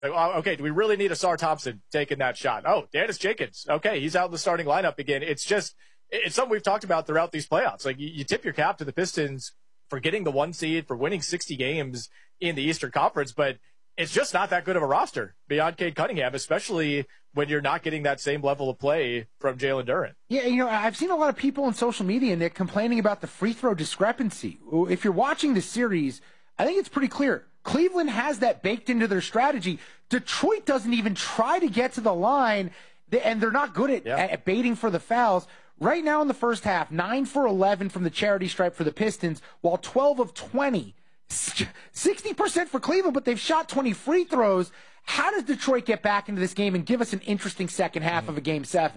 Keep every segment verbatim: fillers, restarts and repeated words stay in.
Like, oh, okay, do we really need Asar Thompson taking that shot? Oh, Dennis Jenkins. Okay, he's out in the starting lineup again. It's just, it's something we've talked about throughout these playoffs. Like, you, you tip your cap to the Pistons for getting the one seed, for winning sixty games in the Eastern Conference, but it's just not that good of a roster beyond Cade Cunningham, especially when you're not getting that same level of play from Jalen Duren. Yeah, you know, I've seen a lot of people on social media, Nick, complaining about the free throw discrepancy. If you're watching the series, I think it's pretty clear. Cleveland has that baked into their strategy. Detroit doesn't even try to get to the line, and they're not good at, yeah. at baiting for the fouls. Right now in the first half, nine for eleven from the charity stripe for the Pistons, while twelve of twenty, sixty percent for Cleveland, but they've shot twenty free throws. How does Detroit get back into this game and give us an interesting second half of a game seven?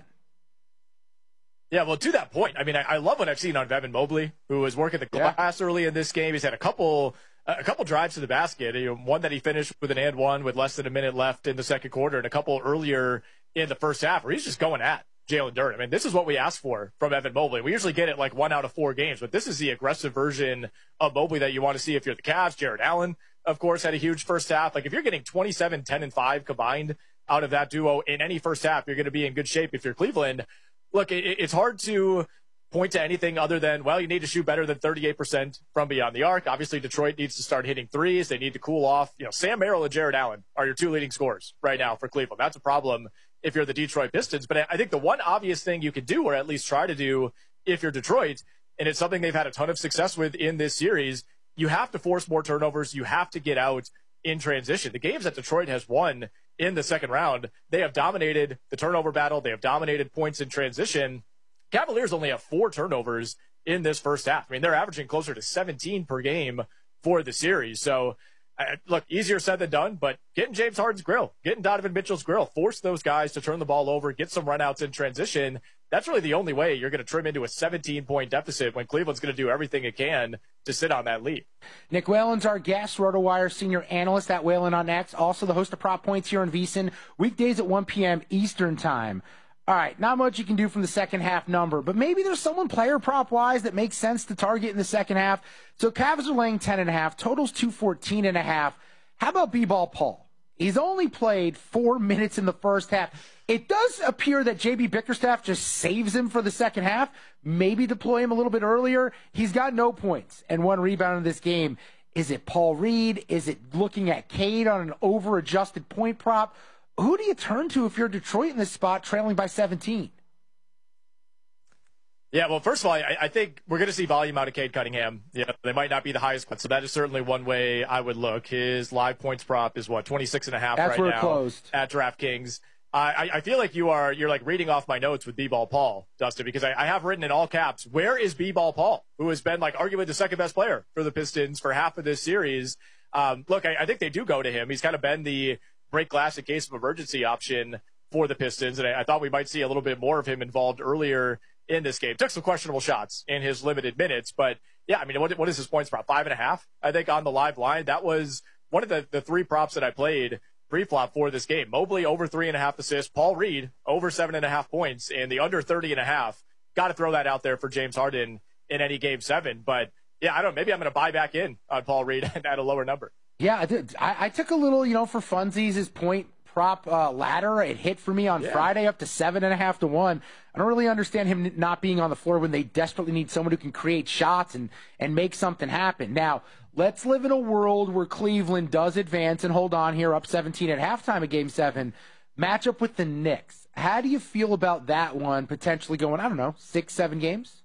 Yeah, well, to that point, I mean, I, I love what I've seen on Evan Mobley, who was working the glass yeah. early in this game. He's had a couple a couple drives to the basket, you know, one that he finished with an and one with less than a minute left in the second quarter, and a couple earlier in the first half where he's just going at Jalen Duren. I mean, this is what we asked for from Evan Mobley. We usually get it like one out of four games, but this is the aggressive version of Mobley that you want to see if you're the Cavs. Jared Allen, of course, had a huge first half. Like, if you're getting twenty-seven, ten, and five combined out of that duo in any first half, you're going to be in good shape if you're Cleveland. Look, it, it's hard to point to anything other than, well, you need to shoot better than thirty-eight percent from beyond the arc. Obviously, Detroit needs to start hitting threes. They need to cool off. You know, Sam Merrill and Jared Allen are your two leading scorers right now for Cleveland. That's a problem if you're the Detroit Pistons. But I think the one obvious thing you could do, or at least try to do if you're Detroit, and it's something they've had a ton of success with in this series, you have to force more turnovers. You have to get out in transition. The games that Detroit has won in the second round, they have dominated the turnover battle. They have dominated points in transition. Cavaliers only have four turnovers in this first half. I mean, they're averaging closer to seventeen per game for the series. So, uh, look, easier said than done, but getting James Harden's grill, getting Donovan Mitchell's grill, force those guys to turn the ball over, get some runouts in transition. That's really the only way you're going to trim into a seventeen-point deficit when Cleveland's going to do everything it can to sit on that lead. Nick Whalen's our guest, RotoWire senior analyst at Whalen on X, also the host of Prop Points here in VSiN, weekdays at one p.m. Eastern Time. All right, not much you can do from the second half number, but maybe there's someone player prop wise that makes sense to target in the second half. So Cavs are laying ten and a half, totals two fourteen and a half. How about B-Ball Paul? He's only played four minutes in the first half. It does appear that J B Bickerstaff just saves him for the second half. Maybe deploy him a little bit earlier. He's got no points and one rebound in this game. Is it Paul Reed? Is it looking at Cade on an over-adjusted point prop? Who do you turn to if you're Detroit in this spot, trailing by seventeen? Yeah, well, first of all, I, I think we're going to see volume out of Cade Cunningham. Yeah, they might not be the highest, so that is certainly one way I would look. His live points prop is what, twenty-six and a half That's right where now it closed. At DraftKings. I, I feel like you are you're like reading off my notes with B-Ball Paul, Dustin, because I, I have written in all caps, where is B-Ball Paul, who has been like arguably the second best player for the Pistons for half of this series. Um, look, I, I think they do go to him. He's kind of been the break glass in case of emergency option for the Pistons, and I, I thought we might see a little bit more of him involved earlier in this game. Took some questionable shots in his limited minutes, but yeah, I mean, what, what is his points prop? Five and a half, I think, on the live line. That was one of the, the three props that I played pre-flop for this game. Mobley over three and a half assists, Paul Reed over seven and a half points, and the under thirty and a half. Got to throw that out there for James Harden in any game seven. But yeah, I don't know. Maybe I'm going to buy back in on Paul Reed at a lower number. Yeah, I, did. I, I took a little, you know, for funsies, his point prop uh, ladder. It hit for me on yeah. Friday up to seven and a half to one. I don't really understand him not being on the floor when they desperately need someone who can create shots and, and make something happen. Now, let's live in a world where Cleveland does advance and hold on here up seventeen at halftime of game seven. Matchup with the Knicks. How do you feel about that one potentially going, I don't know, six, seven games?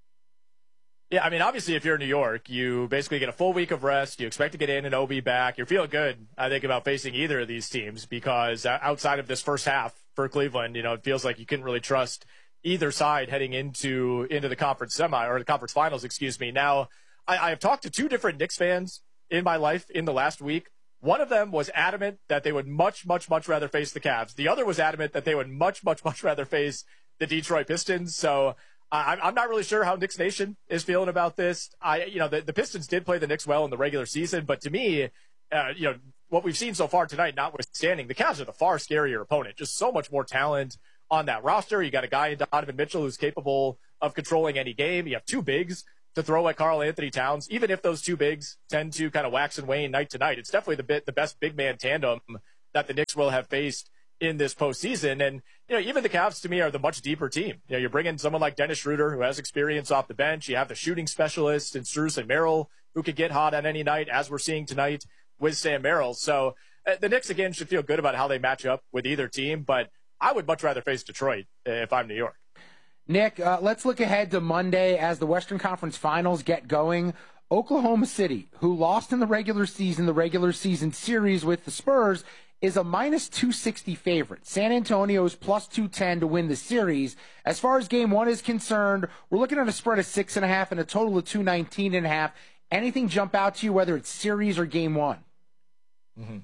Yeah, I mean, obviously, if you're in New York, you basically get a full week of rest. You expect to get in and Obi back. You're feeling good, I think, about facing either of these teams because outside of this first half for Cleveland, you know, it feels like you couldn't really trust either side heading into into the conference semi or the conference finals, excuse me. Now, I, I have talked to two different Knicks fans in my life in the last week. One of them was adamant that they would much, much, much rather face the Cavs. The other was adamant that they would much, much, much rather face the Detroit Pistons. So uh, I'm not really sure how Knicks Nation is feeling about this. I, you know, the, the Pistons did play the Knicks well in the regular season, but to me, uh, you know, what we've seen so far tonight, notwithstanding, the Cavs are the far scarier opponent. Just so much more talent on that roster. You got a guy in Donovan Mitchell who's capable of controlling any game. You have two bigs to throw at Karl Anthony Towns. Even if those two bigs tend to kind of wax and wane night to night, it's definitely the bit the best big man tandem that the Knicks will have faced in this postseason. And, you know, even the Cavs to me are the much deeper team. You know, you're bringing someone like Dennis Schroeder, who has experience off the bench. You have the shooting specialists in Strus and Merrill, who could get hot on any night, as we're seeing tonight with Sam Merrill. So uh, the Knicks, again, should feel good about how they match up with either team. But I would much rather face Detroit if I'm New York. Nick, uh, let's look ahead to Monday as the Western Conference Finals get going. Oklahoma City, who lost in the regular season, the regular season series with the Spurs, is a minus two sixty favorite. San Antonio is plus two ten to win the series. As far as game one is concerned, we're looking at a spread of six and a half and a total of two nineteen and a half. Anything jump out to you, whether it's series or game one? Mm-hmm.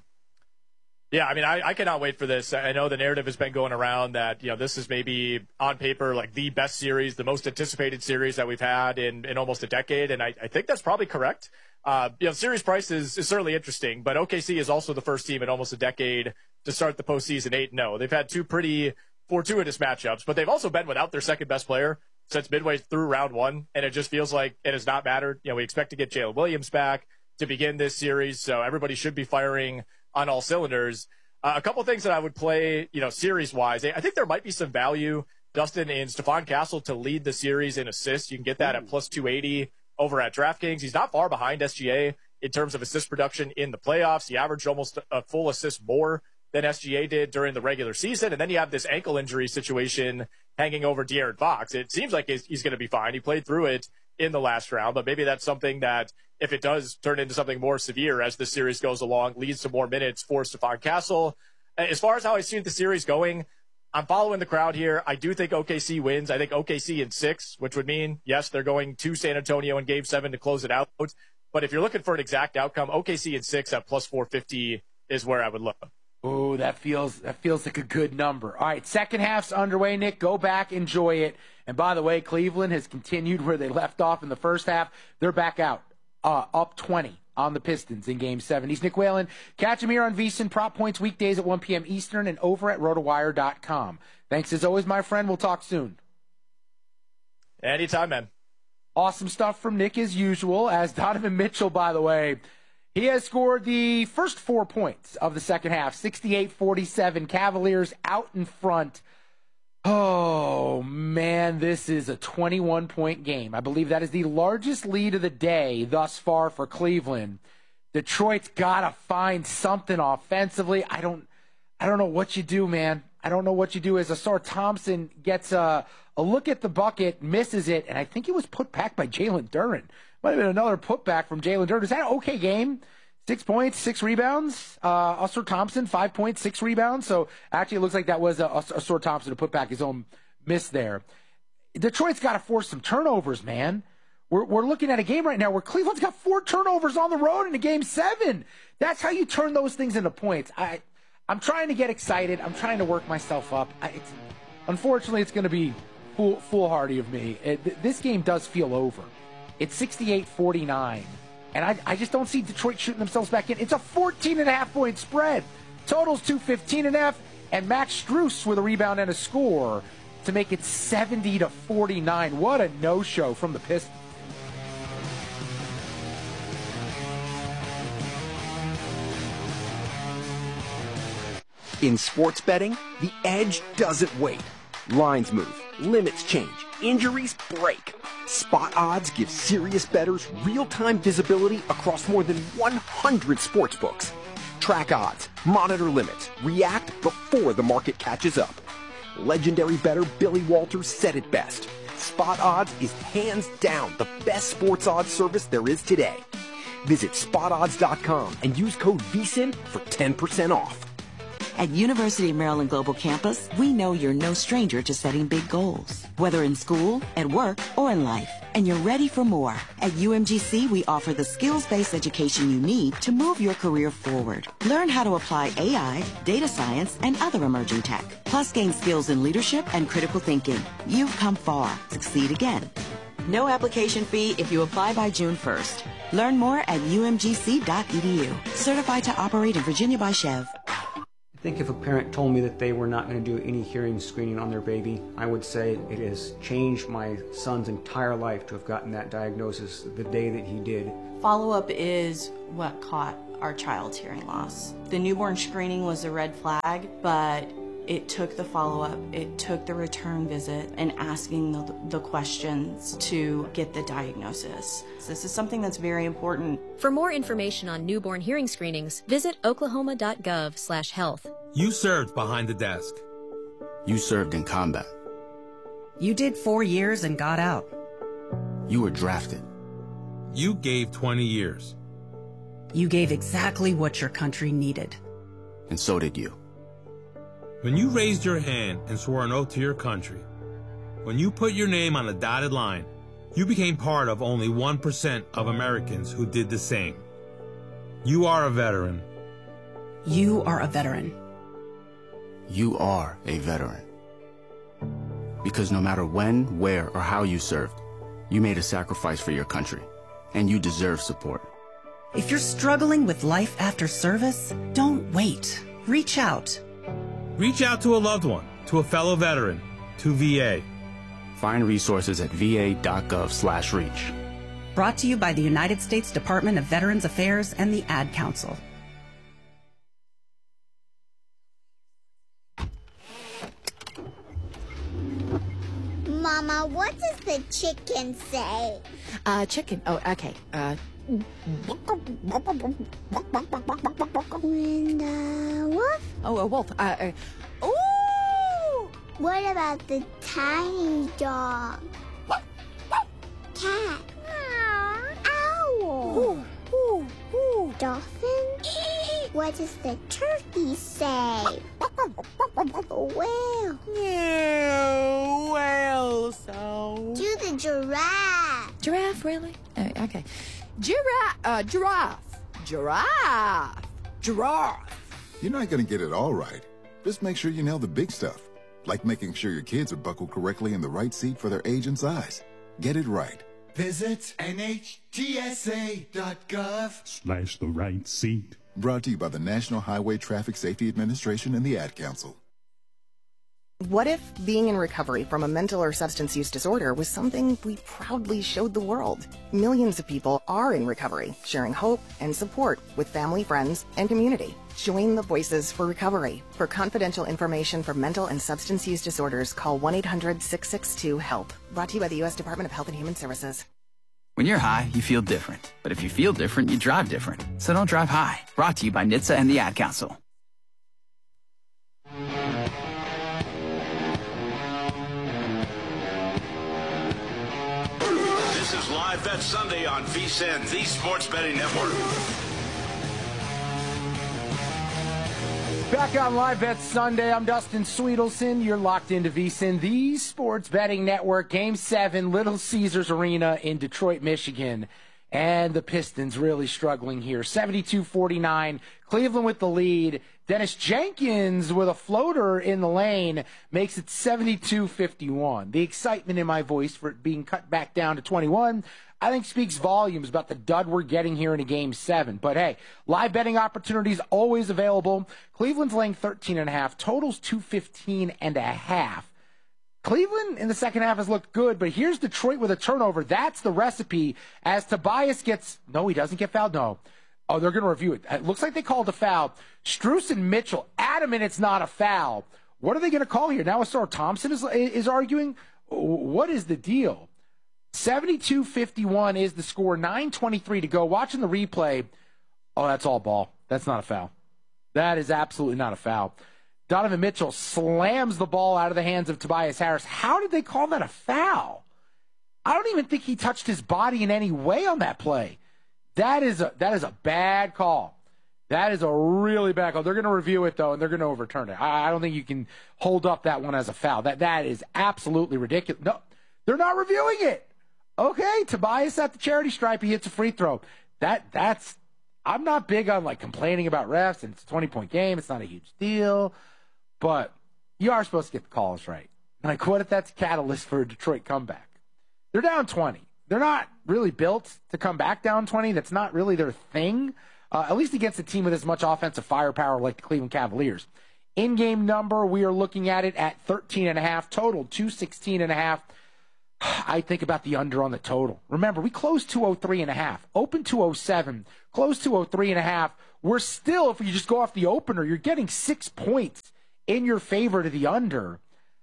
Yeah, I mean, I, I cannot wait for this. I know the narrative has been going around that, you know, this is maybe on paper like the best series, the most anticipated series that we've had in, in almost a decade. And I, I think that's probably correct. Uh, you know, series price is, is certainly interesting, but O K C is also the first team in almost a decade to start the postseason eight and oh. They've had two pretty fortuitous matchups, but they've also been without their second best player since midway through round one. And it just feels like it has not mattered. You know, we expect to get Jalen Williams back to begin this series. So everybody should be firing on all cylinders. Uh, a couple things that I would play, you know, series-wise. I think there might be some value, Dustin, in Stephon Castle to lead the series in assists. You can get that at plus two eighty over at DraftKings. He's not far behind S G A in terms of assist production in the playoffs. He averaged almost a full assist more than S G A did during the regular season. And then you have this ankle injury situation hanging over De'Aaron Fox. It seems like he's, he's going to be fine. He played through it in the last round, but maybe that's something that, if it does turn into something more severe as the series goes along, leads to more minutes for Stephon Castle. As far as how I see the series going, I'm following the crowd here. I do think O K C wins. I think O K C in six, which would mean, yes, they're going to San Antonio in game seven to close it out. But if you're looking for an exact outcome, O K C in six at plus four fifty is where I would look. Oh, that feels that feels like a good number. All right, second half's underway, Nick. Go back, enjoy it. And by the way, Cleveland has continued where they left off in the first half. They're back out, uh, up twenty on the Pistons in Game seven. He's Nick Whalen. Catch him here on VSiN, Prop Points weekdays at one p.m. Eastern and over at rotowire dot com. Thanks as always, my friend. We'll talk soon. Anytime, man. Awesome stuff from Nick as usual. As Donovan Mitchell, by the way, he has scored the first four points of the second half. sixty-eight forty-seven. Cavaliers out in front. Oh, man, this is a twenty-one point game. I believe that is the largest lead of the day thus far for Cleveland. Detroit's got to find something offensively. I don't I don't know what you do, man. I don't know what you do as Ausar Thompson gets a, a look at the bucket, misses it, and I think it was put back by Jalen Duren. Might have been another putback from Jalen Duren. Is that an okay game? Six points, six rebounds. Uh, Ausar Thompson, five points, six rebounds. So actually, it looks like that was a, a Ausar Thompson to put back his own miss there. Detroit's got to force some turnovers, man. We're we're looking at a game right now where Cleveland's got four turnovers on the road in a game seven. That's how you turn those things into points. I I'm trying to get excited. I'm trying to work myself up. I, it's, unfortunately, it's going to be fool, foolhardy of me. It, th- this game does feel over. It's sixty-eight forty-nine. And I, I just don't see Detroit shooting themselves back in. It's a fourteen and a half point spread. Total's two fifteen and a half. And Max Strus with a rebound and a score to make it seventy to forty-nine. What a no-show from the Pistons. In sports betting, the edge doesn't wait. Lines move, limits change, injuries break. Spot Odds gives serious bettors real-time visibility across more than one hundred sportsbooks. Track odds, monitor limits, react before the market catches up. Legendary bettor Billy Walters said it best. Spot Odds is hands down the best sports odds service there is today. Visit spot odds dot com and use code VSiN for ten percent off. At University of Maryland Global Campus, we know you're no stranger to setting big goals, whether in school, at work, or in life, and you're ready for more. At U M G C, we offer the skills-based education you need to move your career forward. Learn how to apply A I, data science, and other emerging tech, plus gain skills in leadership and critical thinking. You've come far. Succeed again. No application fee if you apply by June first. Learn more at U M G C dot E D U. Certified to operate in Virginia by Chev. I think if a parent told me that they were not going to do any hearing screening on their baby, I would say it has changed my son's entire life to have gotten that diagnosis the day that he did. Follow-up is what caught our child's hearing loss. The newborn screening was a red flag, but it took the follow-up, it took the return visit, and asking the, the questions to get the diagnosis. This is something that's very important. For more information on newborn hearing screenings, visit oklahoma dot gov slash health. You served behind the desk. You served in combat. You did four years and got out. You were drafted. You gave twenty years. You gave exactly what your country needed. And so did you. When you raised your hand and swore an oath to your country, when you put your name on a dotted line, you became part of only one percent of Americans who did the same. You are a veteran. You are a veteran. You are a veteran. Because no matter when, where, or how you served, you made a sacrifice for your country, and you deserve support. If you're struggling with life after service, don't wait. Reach out. Reach out to a loved one, to a fellow veteran, to V A. Find resources at v a dot gov slash reach. Brought to you by the United States Department of Veterans Affairs and the Ad Council. Mama, what does the chicken say? Uh, chicken. Oh, okay. Uh. When the wolf? Oh, a wolf. Uh. uh Ooh! What about the tiny dog? Cat? Owl? Ooh, ooh, ooh. Dolphin? What does the turkey say? Whale? Yeah, whale sound. Do the giraffe. Giraffe, really? Uh, okay. Giraffe. Uh, giraffe. Giraffe. Giraffe. You're not going to get it all right. Just make sure you nail the big stuff, like making sure your kids are buckled correctly in the right seat for their age and size. Get it right. Visit N H T S A dot gov slash the right seat. Brought to you by the National Highway Traffic Safety Administration and the Ad Council. What if being in recovery from a mental or substance use disorder was something we proudly showed the world? Millions of people are in recovery, sharing hope and support with family, friends, and community. Join the Voices for Recovery. For confidential information for mental and substance use disorders, call one eight hundred six six two HELP. Brought to you by the U S Department of Health and Human Services. When you're high, you feel different. But if you feel different, you drive different. So don't drive high. Brought to you by N H T S A and the Ad Council. This is Live Bet Sunday on V S I N, the Sports Betting Network. Back on Live Bet Sunday, I'm Dustin Sweetelson. You're locked into V S I N, the Sports Betting Network. Game seven, Little Caesars Arena in Detroit, Michigan. And the Pistons really struggling here. seventy-two forty-nine, Cleveland with the lead. Dennis Jenkins with a floater in the lane makes it seventy-two fifty-one. The excitement in my voice for it being cut back down to twenty-one, I think speaks volumes about the dud we're getting here in a game seven. But hey, live betting opportunities always available. Cleveland's laying thirteen and a half. Totals two fifteen and a half. Cleveland in the second half has looked good, but here's Detroit with a turnover. That's the recipe as Tobias gets, no, he doesn't get fouled. No. Oh, they're going to review it. It looks like they called a foul. Strus and Mitchell adamant it's not a foul. What are they going to call here? Now Ausar Thompson is, is arguing. What is the deal? seventy-two fifty-one is the score, nine twenty-three to go. Watching the replay, oh, that's all ball. That's not a foul. That is absolutely not a foul. Donovan Mitchell slams the ball out of the hands of Tobias Harris. How did they call that a foul? I don't even think he touched his body in any way on that play. That is a, that is a bad call. That is a really bad call. They're going to review it, though, and they're going to overturn it. I, I don't think you can hold up that one as a foul. That That is absolutely ridiculous. No, they're not reviewing it. Okay, Tobias at the charity stripe, he hits a free throw. That That's – I'm not big on, like, complaining about refs, and it's a twenty-point game. It's not a huge deal. But you are supposed to get the calls right. Like, what if that's a catalyst for a Detroit comeback? They're down twenty. They're not really built to come back down twenty. That's not really their thing, uh, at least against a team with as much offensive firepower like the Cleveland Cavaliers. In-game number, we are looking at it at thirteen and a half. Total, two sixteen and a half. I think about the under on the total. Remember, we closed two oh three and a half. Open two oh seven. Closed two oh three and a half. we're still, if you just go off the opener, you're getting six points in your favor to the under.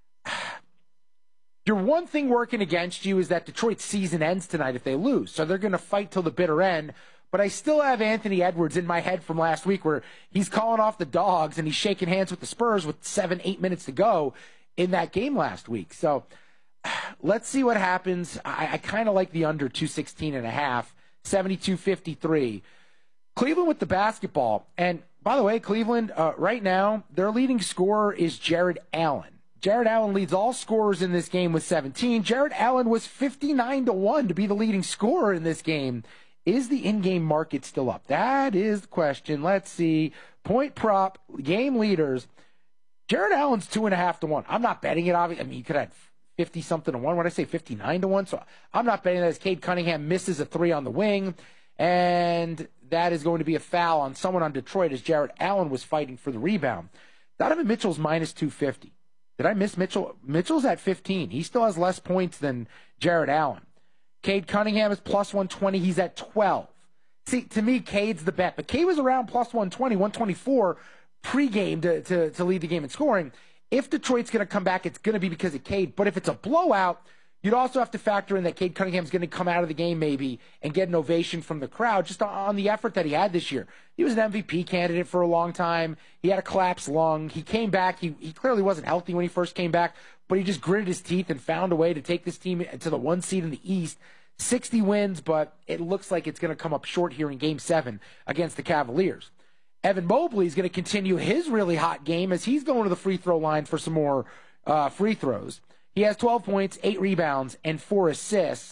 Your one thing working against you is that Detroit's season ends tonight if they lose. So they're going to fight till the bitter end. But I still have Anthony Edwards in my head from last week where he's calling off the Dogs and he's shaking hands with the Spurs with seven, eight minutes to go in that game last week. So let's see what happens. I, I kind of like the under two sixteen and a half, seventy-two fifty-three. Cleveland with the basketball. And by the way, Cleveland, uh, right now, their leading scorer is Jared Allen. Jared Allen leads all scorers in this game with seventeen. Jared Allen was fifty-nine to one to be the leading scorer in this game. Is the in-game market still up? That is the question. Let's see. Point prop, game leaders. Jared Allen's two and a half to one. I'm not betting it, obviously. I mean, you could have fifty something to one. What did I say? fifty-nine to one. So I'm not betting that as Cade Cunningham misses a three on the wing. And that is going to be a foul on someone on Detroit as Jared Allen was fighting for the rebound. Donovan Mitchell's minus two fifty. Did I miss Mitchell? Mitchell's at fifteen. He still has less points than Jared Allen. Cade Cunningham is plus one twenty. He's at twelve. See, to me, Cade's the bet. But Cade was around plus one twenty, one twenty-four pregame to, to, to lead the game in scoring. If Detroit's going to come back, it's going to be because of Cade. But if it's a blowout, you'd also have to factor in that Cade Cunningham's going to come out of the game maybe and get an ovation from the crowd just on the effort that he had this year. He was an M V P candidate for a long time. He had a collapsed lung. He came back. He, he clearly wasn't healthy when he first came back, but he just gritted his teeth and found a way to take this team to the one seed in the East. sixty wins, but it looks like it's going to come up short here in Game seven against the Cavaliers. Evan Mobley is going to continue his really hot game as he's going to the free throw line for some more uh, free throws. He has twelve points, eight rebounds, and four assists.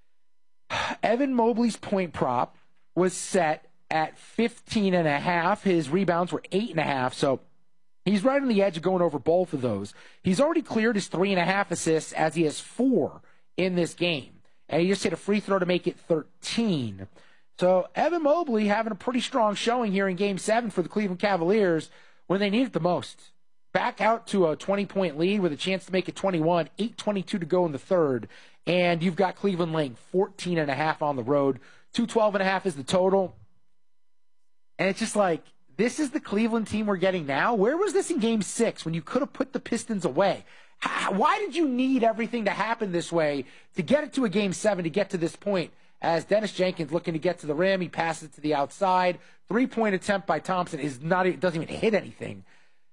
Evan Mobley's point prop was set at fifteen and a half. His rebounds were eight and a half, so he's right on the edge of going over both of those. He's already cleared his three and a half assists as he has four in this game. And he just hit a free throw to make it thirteen. So Evan Mobley having a pretty strong showing here in Game seven for the Cleveland Cavaliers when they need it the most. Back out to a twenty-point lead with a chance to make it twenty-one, eight twenty-two to go in the third. And you've got Cleveland laying fourteen and a half on the road. two twelve and a half is the total. And it's just like, this is the Cleveland team we're getting now? Where was this in Game six when you could have put the Pistons away? Why did you need everything to happen this way to get it to a Game seven, to get to this point? As Dennis Jenkins looking to get to the rim, he passes it to the outside. Three-point attempt by Thompson is not, it doesn't even hit anything.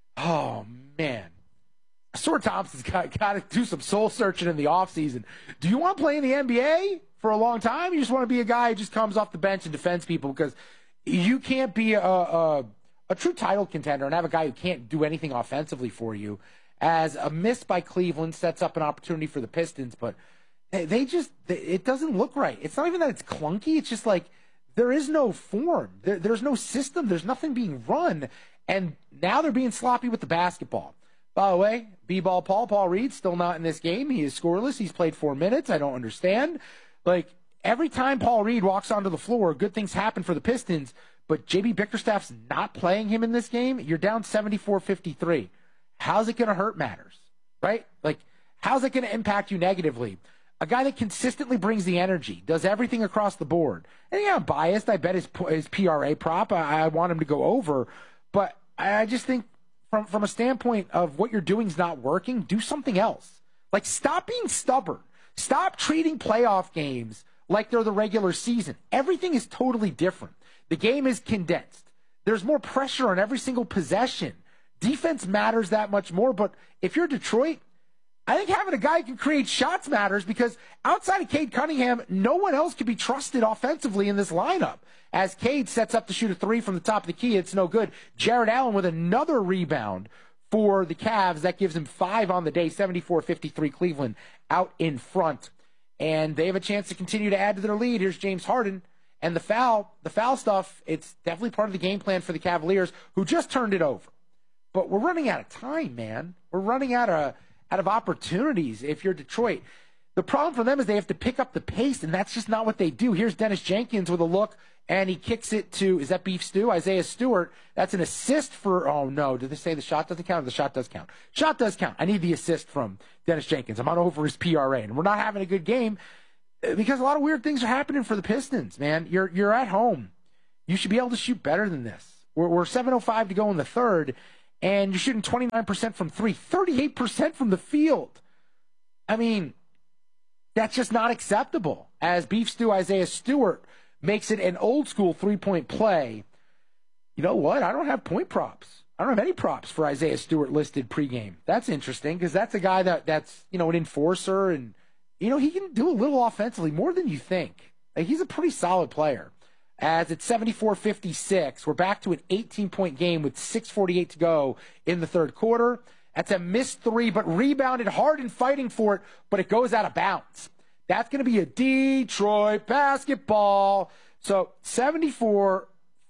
Oh, man. Stuart Thompson's got, got to do some soul-searching in the offseason. Do you want to play in the N B A for a long time? You just want to be a guy who just comes off the bench and defends people, because you can't be a, a, a true title contender and have a guy who can't do anything offensively for you. As a miss by Cleveland sets up an opportunity for the Pistons, but they, they just, they, it doesn't look right. It's not even that it's clunky. It's just like there is no form. There, there's no system. There's nothing being run. And now they're being sloppy with the basketball. By the way, B-ball Paul, Paul Reed, still not in this game. He is scoreless. He's played four minutes. I don't understand. Like, every time Paul Reed walks onto the floor, good things happen for the Pistons, but J B Bickerstaff's not playing him in this game. You're down seventy-four fifty-three. How's it going to hurt matters, right? Like, how's it going to impact you negatively? A guy that consistently brings the energy, does everything across the board. And yeah, I'm biased. I bet his, his P R A prop, I, I want him to go over. But I just think from, from a standpoint of what you're doing is not working, do something else. Like, stop being stubborn. Stop treating playoff games like they're the regular season. Everything is totally different. The game is condensed. There's more pressure on every single possession. Defense matters that much more, but if you're Detroit, I think having a guy who can create shots matters, because outside of Cade Cunningham, no one else can be trusted offensively in this lineup. As Cade sets up to shoot a three from the top of the key, it's no good. Jared Allen with another rebound for the Cavs. That gives him five on the day, seventy-four fifty-three Cleveland out in front. And they have a chance to continue to add to their lead. Here's James Harden. And the foul, the foul stuff, it's definitely part of the game plan for the Cavaliers, who just turned it over. But we're running out of time, man. We're running out of out of opportunities if you're Detroit. The problem for them is they have to pick up the pace, and that's just not what they do. Here's Dennis Jenkins with a look, and he kicks it to, is that Beef Stew? Isaiah Stewart. That's an assist for, oh no, did they say the shot doesn't count? Or the shot does count. Shot does count. I need the assist from Dennis Jenkins. I'm on over his P R A, and we're not having a good game because a lot of weird things are happening for the Pistons, man. You're, you're at home. You should be able to shoot better than this. We're, we're seven oh five to go in the third, and you're shooting twenty-nine percent from three, thirty-eight percent from the field. I mean, that's just not acceptable. As Beef Stew Isaiah Stewart makes it an old-school three-point play, you know what? I don't have point props. I don't have any props for Isaiah Stewart listed pregame. That's interesting because that's a guy that that's, you know, an enforcer, and, you know, he can do a little offensively, more than you think. Like, he's a pretty solid player. As it's seventy-four fifty-six, we're back to an eighteen-point game with six forty-eight to go in the third quarter. That's a missed three, but rebounded hard and fighting for it, but it goes out of bounds. That's going to be a Detroit basketball. So seventy-four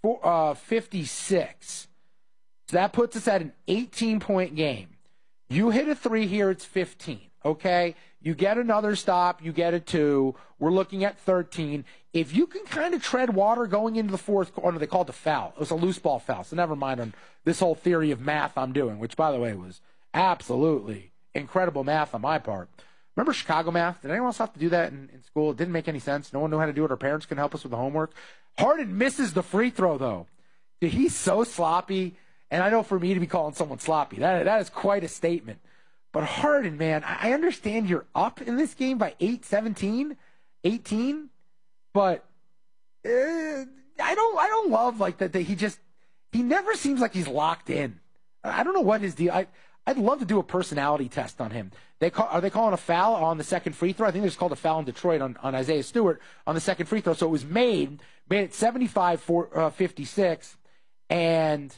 fifty-six. So that puts us at an eighteen-point game. You hit a three here, it's fifteen, okay? You get another stop, you get a two. We're looking at thirteen. If you can kind of tread water going into the fourth quarter, they called it a foul. It was a loose ball foul, so never mind on this whole theory of math I'm doing, which, by the way, was absolutely incredible math on my part. Remember Chicago math? Did anyone else have to do that in, in school? It didn't make any sense. No one knew how to do it. Our parents can help us with the homework. Harden misses the free throw, though. Dude, he's so sloppy. And I know for me to be calling someone sloppy, that that is quite a statement. But Harden, man, I understand you're up in this game by eight, seventeen, eighteen, but uh, I don't I don't love like that, that he just he never seems like he's locked in. I don't know what his deal. I I'd love to do a personality test on him. They call, are they calling a foul on the second free throw? I think they just called a foul in Detroit on, on Isaiah Stewart on the second free throw. So it was made, made it seventy-five fifty-six, and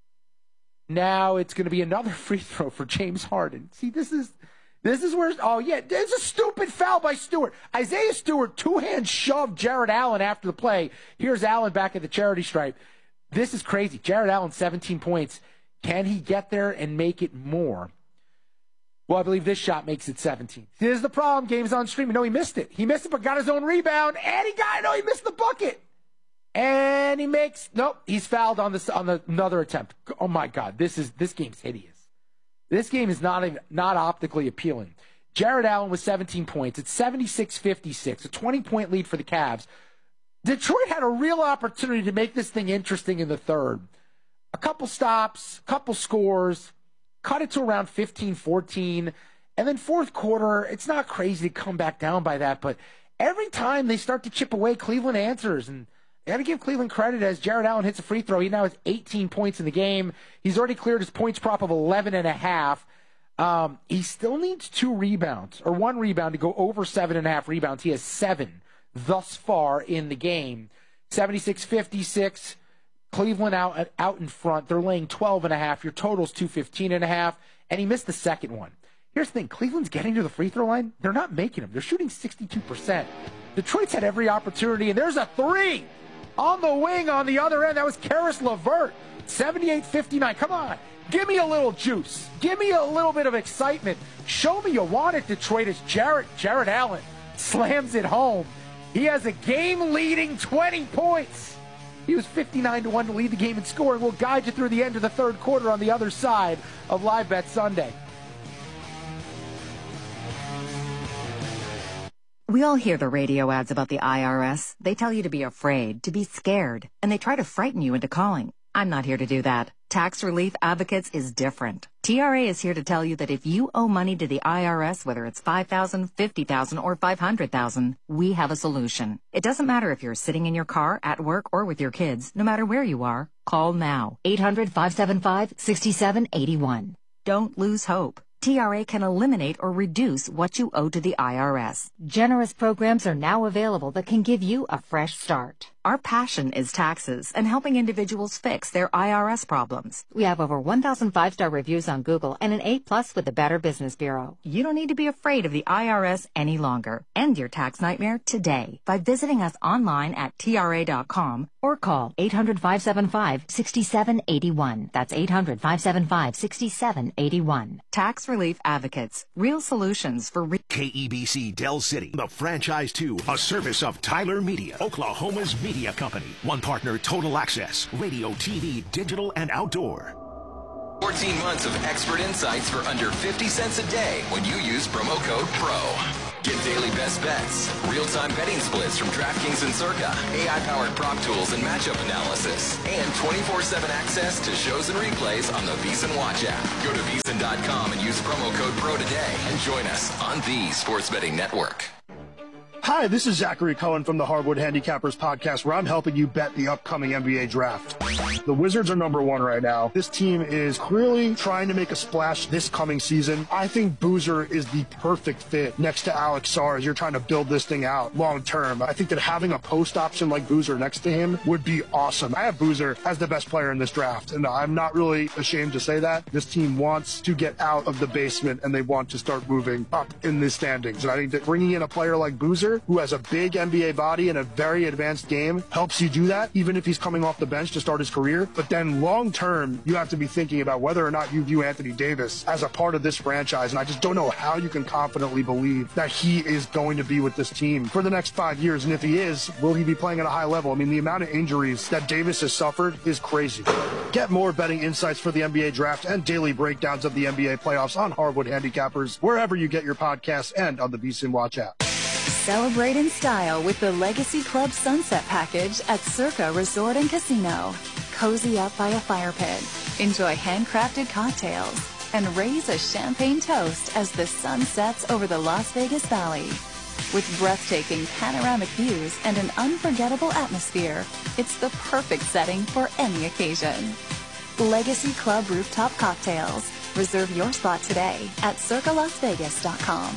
now it's going to be another free throw for James Harden. See, this is this is where, oh, yeah, there's a stupid foul by Stewart. Isaiah Stewart two-hand shoved Jared Allen after the play. Here's Allen back at the charity stripe. This is crazy. Jared Allen, seventeen points. Can he get there and make it more? Well, I believe this shot makes it seventeen. Here's the problem. Game's on stream. No, he missed it. He missed it, but got his own rebound. And he got, no, he missed the bucket. And he makes, nope, he's fouled on this on the, another attempt. Oh, my God. This is this game's hideous. This game is not, even, not optically appealing. Jared Allen with seventeen points. It's seventy-six fifty-six, a twenty-point lead for the Cavs. Detroit had a real opportunity to make this thing interesting in the third. A couple stops, a couple scores, cut it to around fifteen fourteen, and then fourth quarter, it's not crazy to come back down by that, but every time they start to chip away, Cleveland answers, and you got to give Cleveland credit as Jared Allen hits a free throw. He now has eighteen points in the game. He's already cleared his points prop of eleven and a half. Um, he still needs two rebounds, or one rebound to go over seven and a half rebounds. He has seven thus far in the game. seventy-six fifty-six. Cleveland out out in front. They're laying twelve and a half. Your total's two fifteen and a half, and he missed the second one. Here's the thing. Cleveland's getting to the free throw line. They're not making them. They're shooting sixty-two percent. Detroit's had every opportunity, and there's a three on the wing on the other end. That was Karis LeVert. seventy-eight fifty-nine. Come on. Give me a little juice. Give me a little bit of excitement. Show me you want it, Detroit, as Jared, Jared Allen slams it home. He has a game-leading twenty points. He was fifty-nine to one to lead the game in scoring. We'll guide you through the end of the third quarter on the other side of Live Bet Sunday. We all hear the radio ads about the I R S. They tell you to be afraid, to be scared, and they try to frighten you into calling. I'm not here to do that. Tax Relief Advocates is different. T R A is here to tell you that if you owe money to the I R S, whether it's five thousand dollars, fifty thousand dollars, or five hundred thousand dollars, we have a solution. It doesn't matter if you're sitting in your car, at work, or with your kids. No matter where you are, call now. eight hundred, five seven five, six seven eight one. Don't lose hope. T R A can eliminate or reduce what you owe to the I R S. Generous programs are now available that can give you a fresh start. Our passion is taxes and helping individuals fix their I R S problems. We have over one thousand five-star reviews on Google and an A plus with the Better Business Bureau. You don't need to be afraid of the I R S any longer. End your tax nightmare today by visiting us online at T R A dot com or call eight hundred, five seven five, six seven eight one. That's eight hundred, five seven five, six seven eight one. Tax Relief Advocates. Real solutions for re- K E B C Del City, the franchise two, a service of Tyler Media, Oklahoma's media company. One partner, Total Access, radio, T V, digital, and outdoor. fourteen months of expert insights for under fifty cents a day when you use promo code PRO. Get daily best bets, real-time betting splits from DraftKings and Circa, A I-powered prop tools and matchup analysis, and twenty-four seven access to shows and replays on the VSiN Watch app. Go to V S I N dot com and use promo code PRO today and join us on the Sports Betting Network. Hi, this is Zachary Cohen from the Hardwood Handicappers podcast, where I'm helping you bet the upcoming N B A draft. The Wizards are number one right now. This team is clearly trying to make a splash this coming season. I think Boozer is the perfect fit next to Alex Sarr as you're trying to build this thing out long term. I think that having a post option like Boozer next to him would be awesome. I have Boozer as the best player in this draft, and I'm not really ashamed to say that. This team wants to get out of the basement, and they want to start moving up in the standings. And I think that bringing in a player like Boozer, who has a big N B A body and a very advanced game, helps you do that, even if he's coming off the bench to start his career. But then long term, you have to be thinking about whether or not you view Anthony Davis as a part of this franchise. And I just don't know how you can confidently believe that he is going to be with this team for the next five years. And if he is, will he be playing at a high level? I mean, the amount of injuries that Davis has suffered is crazy. Get more betting insights for the N B A draft and daily breakdowns of the N B A playoffs on Hardwood Handicappers, wherever you get your podcasts and on the VSiN Watch app. Celebrate in style with the Legacy Club Sunset Package at Circa Resort and Casino. Cozy up by a fire pit, enjoy handcrafted cocktails, and raise a champagne toast as the sun sets over the Las Vegas Valley. With breathtaking panoramic views and an unforgettable atmosphere, it's the perfect setting for any occasion. Legacy Club Rooftop Cocktails. Reserve your spot today at circa las vegas dot com.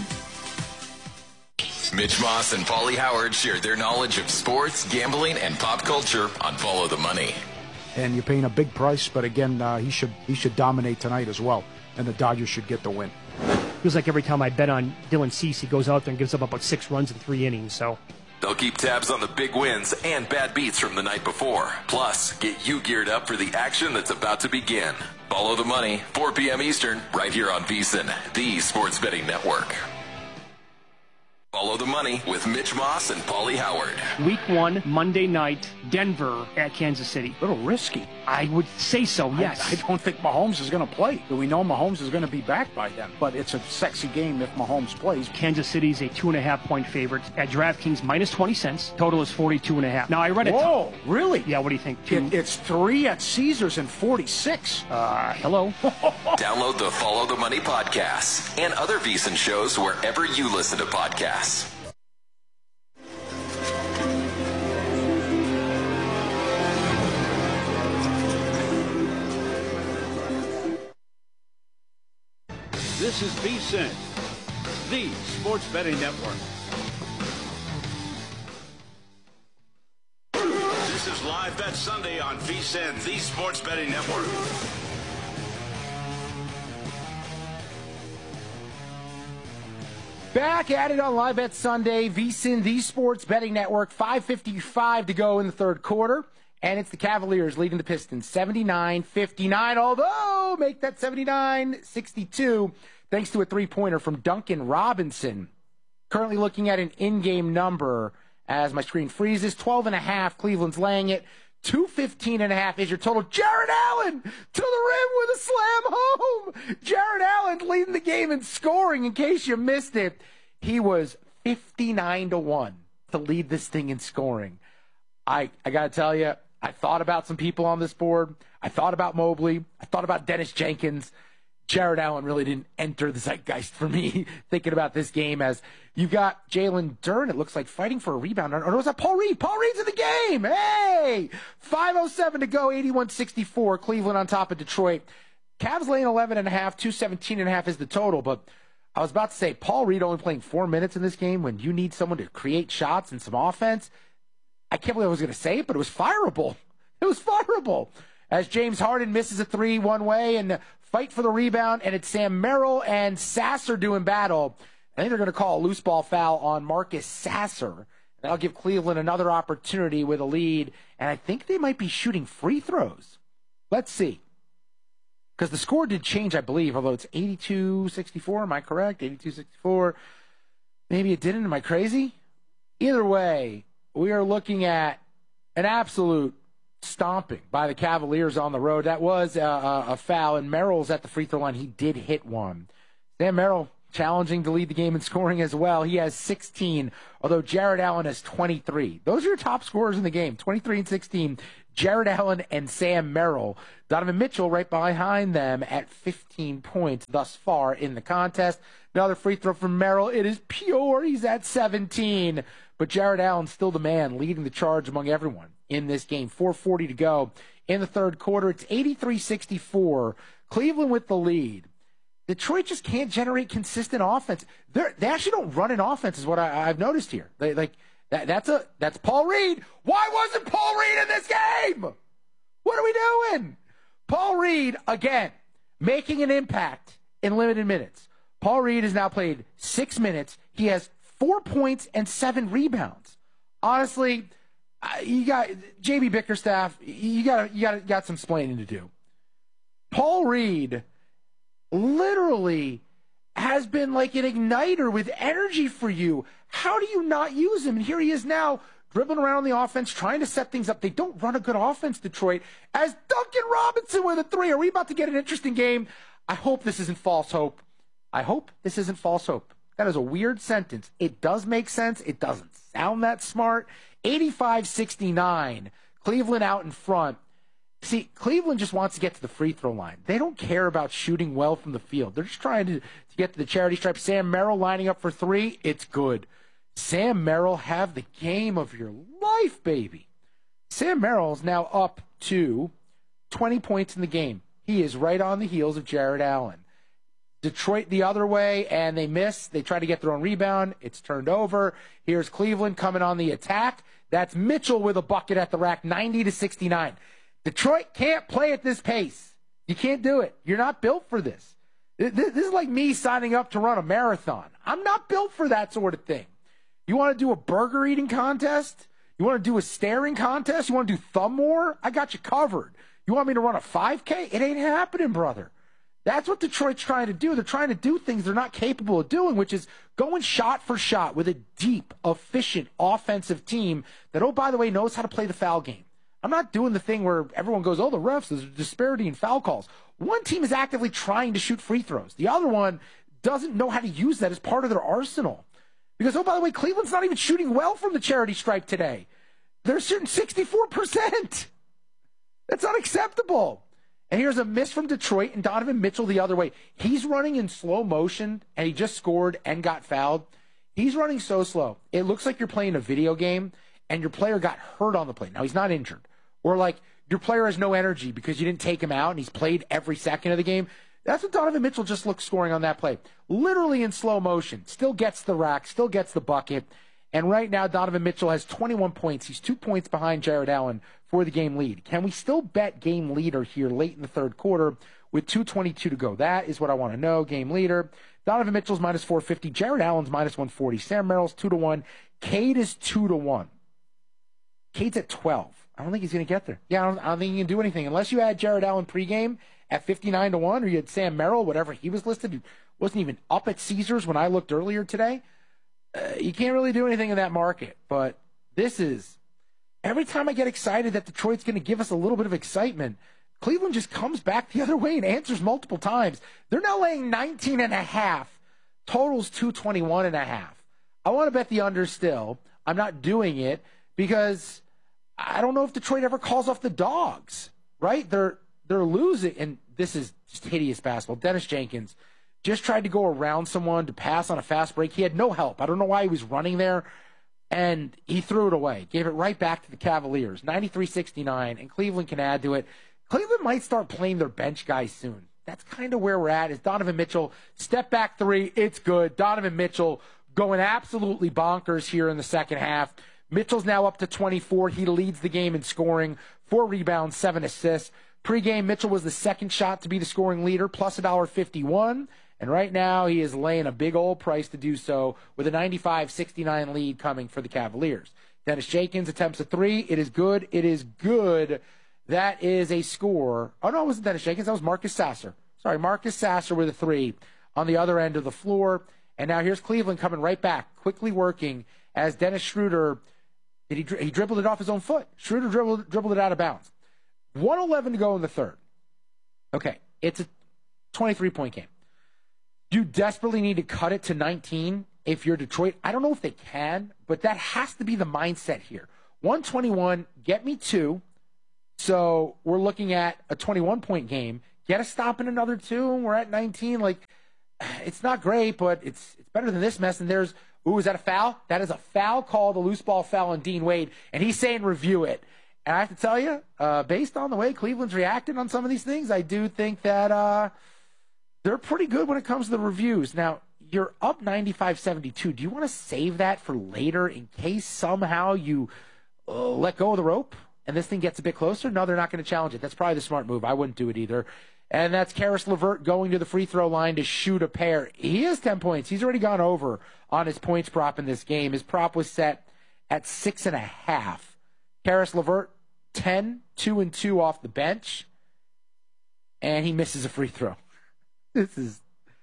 Mitch Moss and Paulie Howard share their knowledge of sports, gambling, and pop culture on Follow the Money. And you're paying a big price, but again, uh, he should he should dominate tonight as well, and the Dodgers should get the win. Feels like every time I bet on Dylan Cease, he goes out there and gives up about six runs in three innings. So they'll keep tabs on the big wins and bad beats from the night before. Plus, get you geared up for the action that's about to begin. Follow the Money, four p.m. Eastern, right here on VSiN, the Sports Betting Network. Follow the Money with Mitch Moss and Paulie Howard. Week one, Monday night, Denver at Kansas City. A little risky. I would say so, yes. I, I don't think Mahomes is going to play. Do we know Mahomes is going to be back by then? But it's a sexy game if Mahomes plays. Kansas City's a two and a half point favorite at DraftKings minus twenty cents. Total is forty-two and a half. Now I read it. Whoa, t- really? Yeah, what do you think? Two? It, it's three at Caesars and forty-six. Uh, hello. Download the Follow the Money podcast and other VSiN shows wherever you listen to podcasts. This is VSiN, the Sports Betting Network. This is Live Bet Sunday on VSiN, the Sports Betting Network. Back at it on Live Bet Sunday, VSiN, the Sports Betting Network. five fifty-five to go in the third quarter. And it's the Cavaliers leading the Pistons seventy-nine fifty-nine, although make that seventy-nine sixty-two thanks to a three-pointer from Duncan Robinson. Currently looking at an in-game number as my screen freezes. twelve and a half, Cleveland's laying it. two fifteen and a half is your total. Jared Allen to the rim with a slam home. Jared Allen leading the game in scoring in case you missed it. He was fifty-nine to one to lead this thing in scoring. I, I got to tell you, I thought about some people on this board. I thought about Mobley. I thought about Dennis Jenkins. Jared Allen really didn't enter the zeitgeist for me thinking about this game as you've got Jalen Duren, it looks like, fighting for a rebound. Or was that Paul Reed? Paul Reed's in the game. Hey! five oh seven to go, eighty-one sixty-four. Cleveland on top of Detroit. Cavs laying eleven and a half, two seventeen and a half is the total. But I was about to say, Paul Reed only playing four minutes in this game when you need someone to create shots and some offense. I can't believe I was going to say it, but it was fireable. It was fireable. As James Harden misses a three one way and fight for the rebound, and it's Sam Merrill and Sasser doing battle. I think they're going to call a loose ball foul on Marcus Sasser. That'll give Cleveland another opportunity with a lead, and I think they might be shooting free throws. Let's see. Because the score did change, I believe, although it's eighty-two sixty-four. Am I correct? eighty-two sixty-four. Maybe it didn't. Am I crazy? Either way, we are looking at an absolute stomping by the Cavaliers on the road. That was a, a, a foul, and Merrill's at the free throw line. He did hit one. Sam Merrill challenging to lead the game in scoring as well. He has sixteen, although Jared Allen has twenty-three. Those are your top scorers in the game, twenty-three and sixteen. Jared Allen and Sam Merrill. Donovan Mitchell right behind them at fifteen points thus far in the contest. Another free throw from Merrill. It is pure. He's at seventeen. But Jared Allen still the man leading the charge among everyone in this game. four forty to go in the third quarter. It's eighty-three sixty-four. Cleveland with the lead. Detroit just can't generate consistent offense. They're, they actually don't run an offense, is what I, I've noticed here. They, like that, that's a that's Paul Reed. Why wasn't Paul Reed in this game? What are we doing? Paul Reed again making an impact in limited minutes. Paul Reed has now played six minutes. He has four points and seven rebounds. Honestly, you got J B Bickerstaff. You got you got got some explaining to do. Paul Reed literally has been like an igniter with energy for you. How do you not use him? And here he is now dribbling around the offense, trying to set things up. They don't run a good offense, Detroit, as Duncan Robinson with a three. Are we about to get an interesting game? I hope this isn't false hope. I hope this isn't false hope. That is a weird sentence. It does make sense. It doesn't sound that smart. eighty-five sixty-nine. Cleveland out in front. See, Cleveland just wants to get to the free throw line. They don't care about shooting well from the field. They're just trying to, to get to the charity stripe. Sam Merrill lining up for three. It's good. Sam Merrill, have the game of your life, baby. Sam Merrill is now up to twenty points in the game. He is right on the heels of Jared Allen. Detroit the other way, and they miss. They try to get their own rebound. It's turned over. Here's Cleveland coming on the attack. That's Mitchell with a bucket at the rack, ninety to sixty-nine. Detroit can't play at this pace. You can't do it. You're not built for this. This is like me signing up to run a marathon. I'm not built for that sort of thing. You want to do a burger eating contest? You want to do a staring contest? You want to do thumb war? I got you covered. You want me to run a five K? It ain't happening, brother. That's what Detroit's trying to do. They're trying to do things they're not capable of doing, which is going shot for shot with a deep, efficient offensive team that, oh, by the way, knows how to play the foul game. I'm not doing the thing where everyone goes, oh, the refs, there's a disparity in foul calls. One team is actively trying to shoot free throws. The other one doesn't know how to use that as part of their arsenal. Because, oh, by the way, Cleveland's not even shooting well from the charity stripe today. They're shooting sixty-four percent. That's unacceptable. And here's a miss from Detroit and Donovan Mitchell the other way. He's running in slow motion, and he just scored and got fouled. He's running so slow. It looks like you're playing a video game, and your player got hurt on the play. Now, he's not injured. Or like your player has no energy because you didn't take him out, and he's played every second of the game. That's what Donovan Mitchell just looked scoring on that play. Literally in slow motion. Still gets the rack, still gets the bucket. And right now, Donovan Mitchell has twenty-one points. He's two points behind Jared Allen for the game lead. Can we still bet game leader here late in the third quarter with two twenty-two to go? That is what I want to know. Game leader. Donovan Mitchell's minus four fifty. Jared Allen's minus one forty. Sam Merrill's two to one. Cade is two to one. Cade's at twelve. I don't think he's going to get there. Yeah, I don't, I don't think he can do anything. Unless you had Jared Allen pregame at fifty-nine to one, or you had Sam Merrill, whatever he was listed, he wasn't even up at Caesars when I looked earlier today. Uh, you can't really do anything in that market. But this is, every time I get excited that Detroit's going to give us a little bit of excitement, Cleveland just comes back the other way and answers multiple times. They're now laying nineteen and a half. Totals two twenty-one and a half. I want to bet the under still. I'm not doing it because I don't know if Detroit ever calls off the dogs, right? They're they're losing, and this is just hideous basketball. Dennis Jenkins just tried to go around someone to pass on a fast break. He had no help. I don't know why he was running there, and he threw it away. Gave it right back to the Cavaliers, ninety-three sixty-nine, and Cleveland can add to it. Cleveland might start playing their bench guys soon. That's kind of where we're at. Is Donovan Mitchell, step back three, it's good. Donovan Mitchell going absolutely bonkers here in the second half. Mitchell's now up to twenty-four. He leads the game in scoring. Four rebounds, seven assists. Pre-game, Mitchell was the second shot to be the scoring leader, plus one fifty-one. And right now, he is laying a big old price to do so with a ninety-five sixty-nine lead coming for the Cavaliers. Dennis Jenkins attempts a three. It is good. It is good. That is a score. Oh, no, it wasn't Dennis Jenkins. That was Marcus Sasser. Sorry, Marcus Sasser with a three on the other end of the floor. And now here's Cleveland coming right back, quickly working as Dennis Schroeder. Did he, dri- he dribbled it off his own foot. Schroeder dribbled, dribbled it out of bounds. one eleven to go in the third. Okay, it's a twenty-three point game. Do desperately need to cut it to nineteen if you're Detroit. I don't know if they can, but that has to be the mindset here. one twenty-one, get me two. So we're looking at a twenty-one-point game. Get a stop in another two, and we're at nineteen. Like, it's not great, but it's it's better than this mess. And there's, ooh, is that a foul? That is a foul call, the loose ball foul on Dean Wade, and he's saying review it. And I have to tell you, uh, based on the way Cleveland's reacted on some of these things, I do think that uh, they're pretty good when it comes to the reviews. Now, you're up ninety-five seventy-two. Do you want to save that for later in case somehow you uh, let go of the rope and this thing gets a bit closer? No, they're not going to challenge it. That's probably the smart move. I wouldn't do it either. And that's Karis LeVert going to the free throw line to shoot a pair. He has ten points. He's already gone over on his points prop in this game. His prop was set at six and a half. Karis LeVert, ten, two and two off the bench, and he misses a free throw. This is,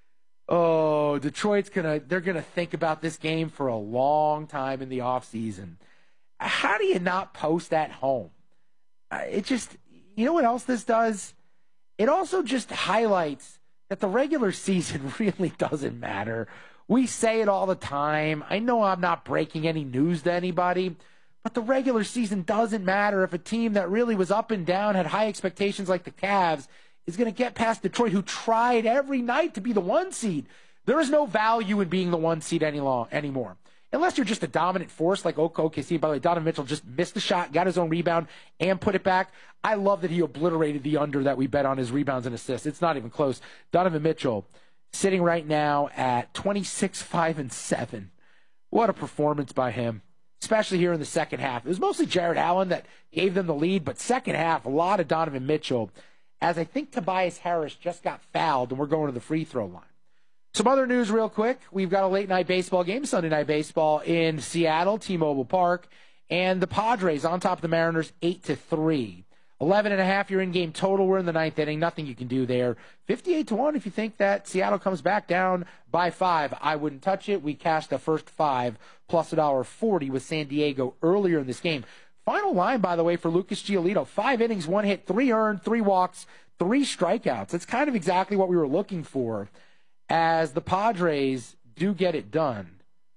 oh, Detroit's gonna, they're gonna think about this game for a long time in the offseason. How do you not post at home? It just, you know what else this does? It also just highlights that the regular season really doesn't matter. We say it all the time. I know I'm not breaking any news to anybody, but the regular season doesn't matter if a team that really was up and down, had high expectations like the Cavs, is going to get past Detroit, who tried every night to be the one seed. There is no value in being the one seed any long, anymore. Unless you're just a dominant force like O K C. By the way, Donovan Mitchell just missed the shot, got his own rebound, and put it back. I love that he obliterated the under that we bet on his rebounds and assists. It's not even close. Donovan Mitchell sitting right now at twenty-six, five, and seven. What a performance by him, especially here in the second half. It was mostly Jared Allen that gave them the lead, but second half, a lot of Donovan Mitchell, as I think Tobias Harris just got fouled, and we're going to the free throw line. Some other news real quick. We've got a late-night baseball game, Sunday Night Baseball in Seattle, T-Mobile Park, and the Padres on top of the Mariners, eight to three. eleven and a half, your in-game total. We're in the ninth inning. Nothing you can do there. fifty-eight to one if you think that Seattle comes back down by five. I wouldn't touch it. We cashed the first five plus one dollar forty with San Diego earlier in this game. Final line, by the way, for Lucas Giolito. Five innings, one hit, three earned, three walks, three strikeouts. It's kind of exactly what we were looking for, as the Padres do get it done.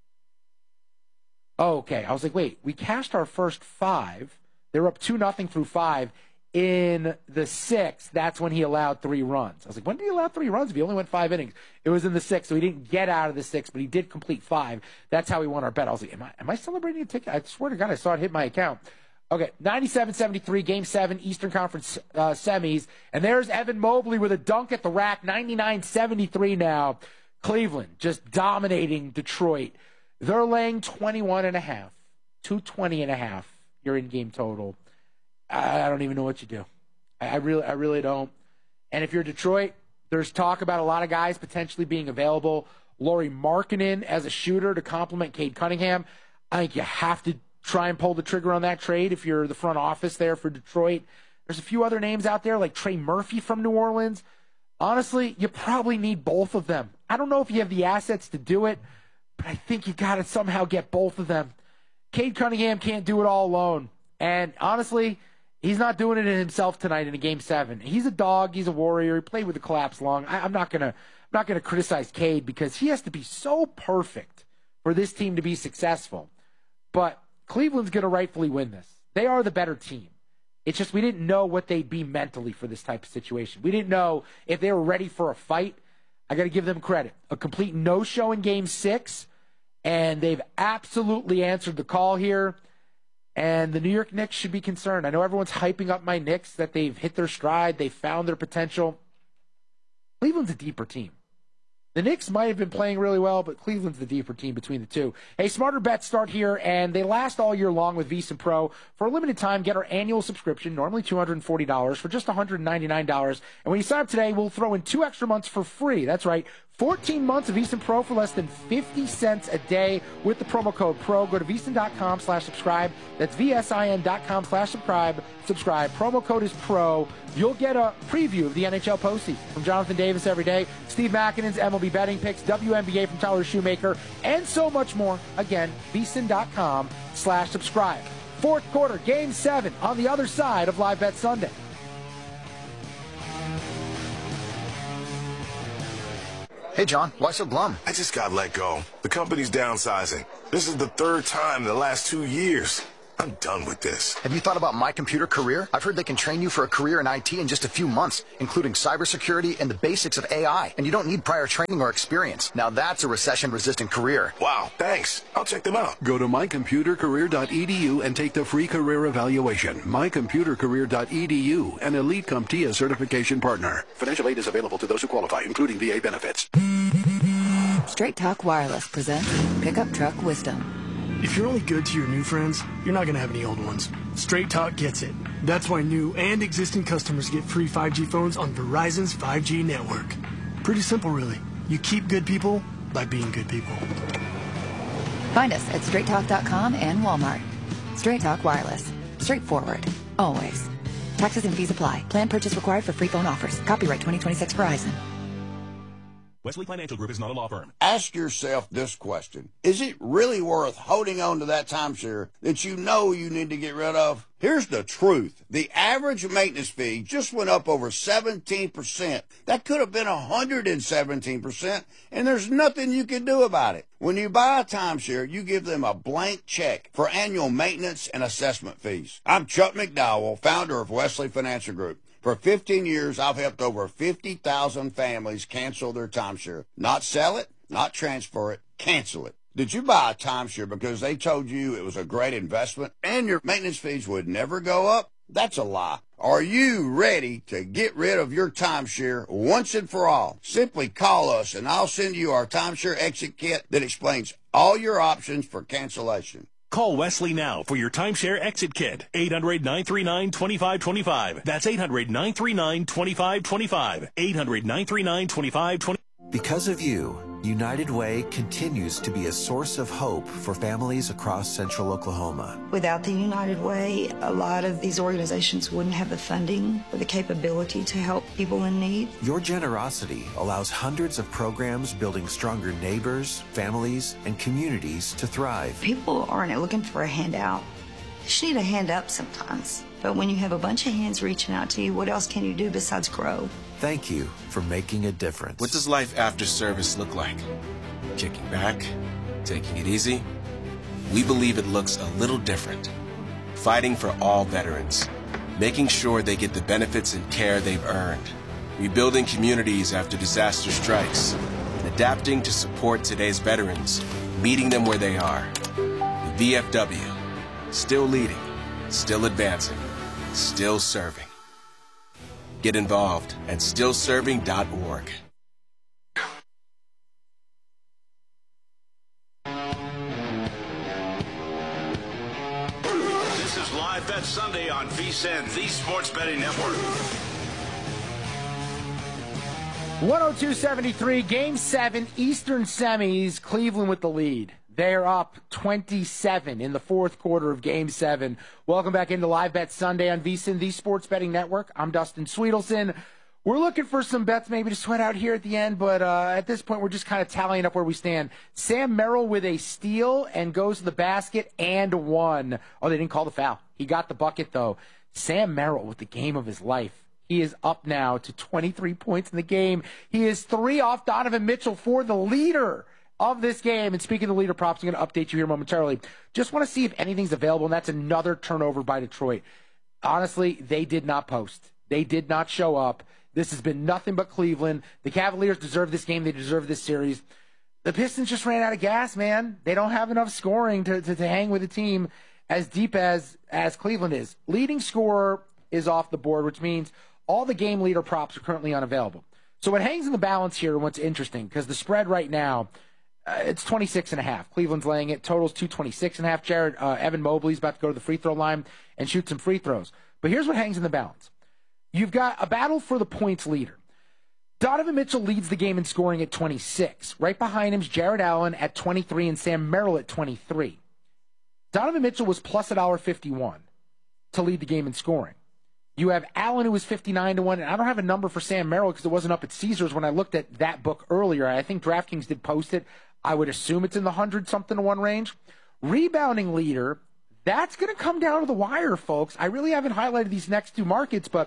Oh, okay, I was like, wait, we cashed our first five. They were up two nothing through five. In the sixth, that's when he allowed three runs. I was like, when did he allow three runs if he only went five innings? It was in the sixth, so he didn't get out of the sixth, but he did complete five. That's how he won our bet. I was like, am I, am I celebrating a ticket? I swear to God, I saw it hit my account. Okay, ninety-seven seventy-three, Game seven, Eastern Conference uh, semis. And there's Evan Mobley with a dunk at the rack, ninety-nine seventy-three now. Cleveland just dominating Detroit. They're laying twenty-one and a half, two twenty and a half, your in-game total. I don't even know what you do. I really, I really don't. And if you're Detroit, there's talk about a lot of guys potentially being available. Lauri Markkanen as a shooter to complement Cade Cunningham. I think you have to try and pull the trigger on that trade if you're the front office there for Detroit. There's a few other names out there like Trey Murphy from New Orleans. Honestly, you probably need both of them. I don't know if you have the assets to do it, but I think you got to somehow get both of them. Cade Cunningham can't do it all alone. And honestly, he's not doing it himself tonight in a game seven. He's a dog. He's a warrior. He played with the collapse long. I, I'm not gonna, I'm not gonna criticize Cade because he has to be so perfect for this team to be successful. But Cleveland's gonna rightfully win this. They are the better team. It's just we didn't know what they'd be mentally for this type of situation. We didn't know if they were ready for a fight. I got to give them credit. A complete no-show in game six, and they've absolutely answered the call here. And the New York Knicks should be concerned. I know everyone's hyping up my Knicks, that they've hit their stride, they've found their potential. Cleveland's a deeper team. The Knicks might have been playing really well, but Cleveland's the deeper team between the two. Hey, Smarter Bets start here, and they last all year long with VSiN Pro. For a limited time, get our annual subscription, normally two hundred forty dollars, for just one hundred ninety-nine dollars. And when you sign up today, we'll throw in two extra months for free. That's right, fourteen months of VSiN Pro for less than fifty cents a day with the promo code PRO. Go to VSiN.com slash subscribe. That's VSIN.com slash subscribe. Subscribe. Promo code is PRO. You'll get a preview of the N H L postseason from Jonathan Davis every day, Steve Makinen's M L B betting picks, W N B A from Tyler Shoemaker, and so much more. Again, VSiN.com slash subscribe. Fourth quarter, game seven on the other side of Live Bet Sunday. Hey, John, why so glum? I just got let go. The company's downsizing. This is the third time in the last two years. I'm done with this. Have you thought about My Computer Career? I've heard they can train you for a career in I T in just a few months, including cybersecurity and the basics of A I. And you don't need prior training or experience. Now that's a recession-resistant career. Wow, thanks. I'll check them out. Go to my computer career dot e d u and take the free career evaluation. my computer career dot e d u, an Elite CompTIA certification partner. Financial aid is available to those who qualify, including V A benefits. Straight Talk Wireless presents Pickup Truck Wisdom. If you're only good to your new friends, you're not going to have any old ones. Straight Talk gets it. That's why new and existing customers get free five G phones on Verizon's five G network. Pretty simple, really. You keep good people by being good people. Find us at straight talk dot com and Walmart. Straight Talk Wireless. Straightforward. Always. Taxes and fees apply. Plan purchase required for free phone offers. Copyright twenty twenty-six Verizon. Wesley Financial Group is not a law firm. Ask yourself this question. Is it really worth holding on to that timeshare that you know you need to get rid of? Here's the truth. The average maintenance fee just went up over seventeen percent. That could have been one hundred seventeen percent, and there's nothing you can do about it. When you buy a timeshare, you give them a blank check for annual maintenance and assessment fees. I'm Chuck McDowell, founder of Wesley Financial Group. For fifteen years, I've helped over fifty thousand families cancel their timeshare. Not sell it, not transfer it, cancel it. Did you buy a timeshare because they told you it was a great investment and your maintenance fees would never go up? That's a lie. Are you ready to get rid of your timeshare once and for all? Simply call us and I'll send you our timeshare exit kit that explains all your options for cancellation. Call Wesley now for your timeshare exit kit. eight hundred, nine three nine, two five two five. That's eight hundred, nine three nine, two five two five. eight hundred, nine three nine, two five two five. Because of you, United Way continues to be a source of hope for families across central Oklahoma. Without the United Way, a lot of these organizations wouldn't have the funding or the capability to help people in need. Your generosity allows hundreds of programs building stronger neighbors, families, and communities to thrive. People aren't looking for a handout. They just need a hand up sometimes. But when you have a bunch of hands reaching out to you, what else can you do besides grow? Thank you for making a difference. What does life after service look like? Kicking back? Taking it easy? We believe it looks a little different. Fighting for all veterans. Making sure they get the benefits and care they've earned. Rebuilding communities after disaster strikes. Adapting to support today's veterans. Meeting them where they are. The V F W. Still leading. Still advancing. Still serving. Get involved at still serving dot org. This is Live Bet Sunday on V S I N, the Sports Betting Network. one oh two seventy-three, Game seven, Eastern semis, Cleveland with the lead. They're up twenty-seven in the fourth quarter of Game seven. Welcome back into Live Bet Sunday on V S I N, the Sports Betting Network. I'm Dustin Sweetelson. We're looking for some bets maybe to sweat out here at the end, but uh, at this point we're just kind of tallying up where we stand. Sam Merrill with a steal and goes to the basket and one. Oh, they didn't call the foul. He got the bucket, though. Sam Merrill with the game of his life. He is up now to twenty-three points in the game. He is three off Donovan Mitchell for the leader of this game. And speaking of the leader props, I'm going to update you here momentarily. Just want to see if anything's available, and that's another turnover by Detroit. Honestly, they did not post. They did not show up. This has been nothing but Cleveland. The Cavaliers deserve this game. They deserve this series. The Pistons just ran out of gas, man. They don't have enough scoring to, to, to hang with a team as deep as, as Cleveland is. Leading scorer is off the board, which means all the game leader props are currently unavailable. So what hangs in the balance here, what's interesting, because the spread right now, Uh, it's twenty-six and a half. Cleveland's laying it. Total's two twenty-six and a half. Jared, uh, Evan Mobley's about to go to the free throw line and shoot some free throws. But here's what hangs in the balance. You've got a battle for the points leader. Donovan Mitchell leads the game in scoring at twenty-six. Right behind him is Jared Allen at twenty-three and Sam Merrill at twenty-three. Donovan Mitchell was plus one fifty-one to lead the game in scoring. You have Allen, who was fifty-nine to one, and I don't have a number for Sam Merrill because it wasn't up at Caesars when I looked at that book earlier. I think DraftKings did post it. I would assume it's in the hundred-something to one range. Rebounding leader, that's going to come down to the wire, folks. I really haven't highlighted these next two markets, but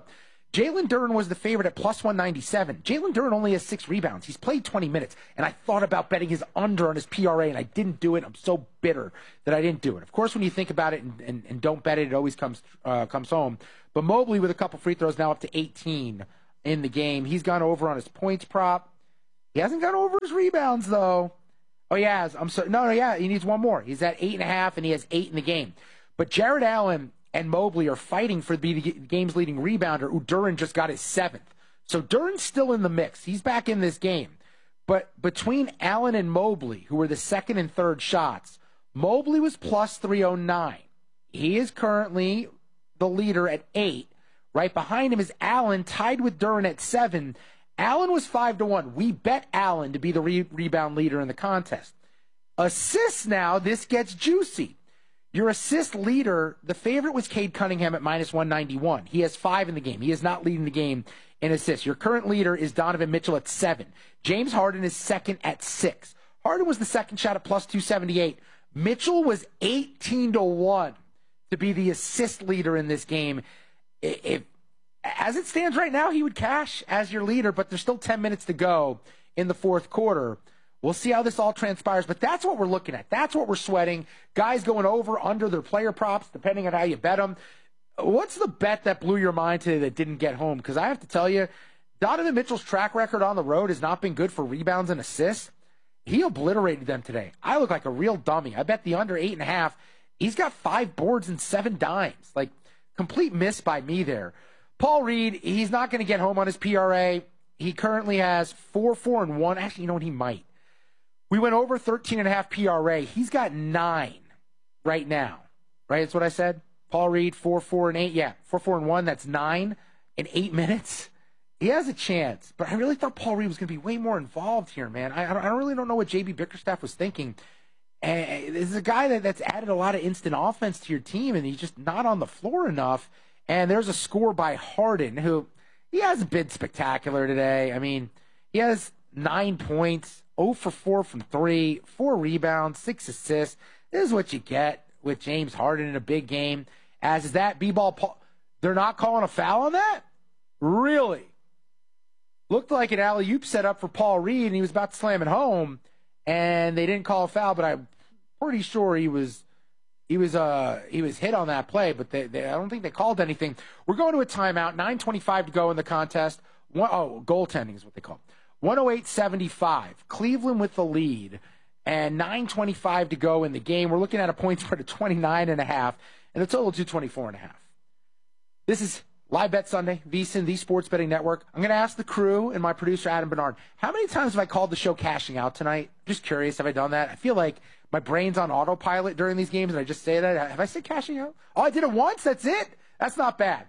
Jalen Duren was the favorite at plus one ninety-seven. Jalen Duren only has six rebounds. He's played twenty minutes, and I thought about betting his under on his P R A, and I didn't do it. I'm so bitter that I didn't do it. Of course, when you think about it and, and, and don't bet it, it always comes uh, comes home. But Mobley with a couple free throws now up to eighteen in the game. He's gone over on his points prop. He hasn't gone over his rebounds, though. Oh, he has. I'm sorry. No, no, yeah, he needs one more. He's at eight and a half, and he has eight in the game. But Jared Allen and Mobley are fighting for the game's leading rebounder. Duren just got his seventh. So Duren's still in the mix. He's back in this game. But between Allen and Mobley, who were the second and third shots, Mobley was plus three oh nine. He is currently the leader at eight. Right behind him is Allen, tied with Duren at seven. Allen was five to one. We bet Allen to be the re- rebound leader in the contest. Assists now, this gets juicy. Your assist leader, the favorite was Cade Cunningham at minus one ninety-one. He has five in the game. He is not leading the game in assists. Your current leader is Donovan Mitchell at seven. James Harden is second at six. Harden was the second shot at plus two seventy-eight. Mitchell was eighteen to one to be the assist leader in this game. If, as it stands right now, he would cash as your leader, but there's still ten minutes to go in the fourth quarter. We'll see how this all transpires, but that's what we're looking at. That's what we're sweating. Guys going over, under their player props, depending on how you bet them. What's the bet that blew your mind today that didn't get home? Because I have to tell you, Donovan Mitchell's track record on the road has not been good for rebounds and assists. He obliterated them today. I look like a real dummy. I bet the under eight and a half. He's got five boards and seven dimes. Like, complete miss by me there. Paul Reed, he's not going to get home on his P R A. He currently has four, four, and one. Actually, you know what? He might. We went over thirteen and a half P R A. He's got nine right now. Right? That's what I said? Paul Reed, four, four, and eight. Yeah, four, four, and one. That's nine in eight minutes. He has a chance. But I really thought Paul Reed was going to be way more involved here, man. I, I, don't, I really don't know what J B Bickerstaff was thinking. And this is a guy that, that's added a lot of instant offense to your team, and he's just not on the floor enough. And there's a score by Harden, who he hasn't been spectacular today. I mean, he has nine points, zero for four from three, four rebounds, six assists. This is what you get with James Harden in a big game. As is that B-ball, Paul, they're not calling a foul on that? Really? Looked like an alley-oop set up for Paul Reed, and he was about to slam it home, and they didn't call a foul, but I'm pretty sure he was he was uh he was hit on that play, but they, they, I don't think they called anything. We're going to a timeout, nine twenty-five to go in the contest. One, oh, goaltending is what they call it. one oh eight seventy-five. Cleveland with the lead, and nine twenty-five to go in the game. We're looking at a point spread of twenty-nine and a half, and the total two twenty-four and a half. This is Live Bet Sunday, VSiN, the Sports Betting Network. I'm going to ask the crew and my producer, Adam Bernard, how many times have I called the show cashing out tonight? Just curious, have I done that? I feel like my brain's on autopilot during these games, and I just say that. Have I said cashing out? Oh, I did it once? That's it? That's not bad.